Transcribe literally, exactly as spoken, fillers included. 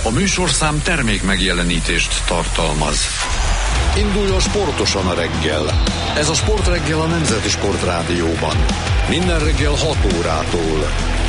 A műsorszám termék megjelenítést tartalmaz. Induljon sportosan a reggel. Ez a Sportreggel a Nemzeti Sportrádióban. Minden reggel hat órától.